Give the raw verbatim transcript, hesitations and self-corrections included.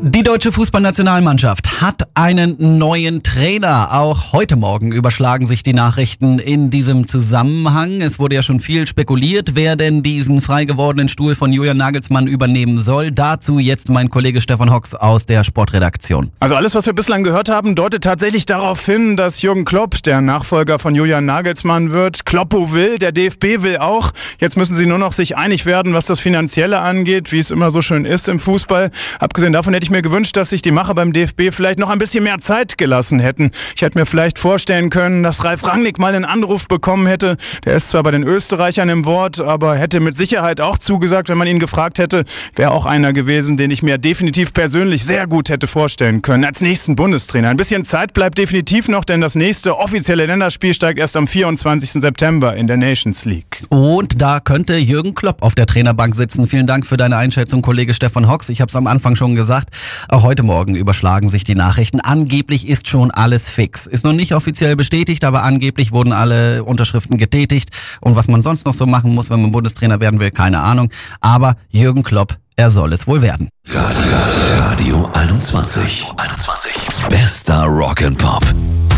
Die deutsche Fußballnationalmannschaft hat einen neuen Trainer. Auch heute Morgen überschlagen sich die Nachrichten in diesem Zusammenhang. Es wurde ja schon viel spekuliert, wer denn diesen frei gewordenen Stuhl von Julian Nagelsmann übernehmen soll. Dazu jetzt mein Kollege Stefan Hocks aus der Sportredaktion. Also alles, was wir bislang gehört haben, deutet tatsächlich darauf hin, dass Jürgen Klopp der Nachfolger von Julian Nagelsmann wird. Kloppo will, der D F B will auch. Jetzt müssen sie nur noch sich einig werden, was das Finanzielle angeht, wie es immer so schön ist im Fußball. Abgesehen davon hätte ich mir gewünscht, dass sich die Macher beim D F B vielleicht noch ein bisschen mehr Zeit gelassen hätten. Ich hätte mir vielleicht vorstellen können, dass Ralf Rangnick mal einen Anruf bekommen hätte. Der ist zwar bei den Österreichern im Wort, aber hätte mit Sicherheit auch zugesagt, wenn man ihn gefragt hätte. Wäre auch einer gewesen, den ich mir definitiv persönlich sehr gut hätte vorstellen können als nächsten Bundestrainer. Ein bisschen Zeit bleibt definitiv noch, denn das nächste offizielle Länderspiel steigt erst am vierundzwanzigsten September in der Nations League. Und da könnte Jürgen Klopp auf der Trainerbank sitzen. Vielen Dank für deine Einschätzung, Kollege Stefan Hocks. Ich habe es am Anfang schon gesagt. Auch heute Morgen überschlagen sich die Nachrichten. Angeblich ist schon alles fix. Ist noch nicht offiziell bestätigt, aber angeblich wurden alle Unterschriften getätigt. Und was man sonst noch so machen muss, wenn man Bundestrainer werden will, keine Ahnung. Aber Jürgen Klopp, er soll es wohl werden. Radio, Radio einundzwanzig. einundzwanzig. Bester Rock and Pop.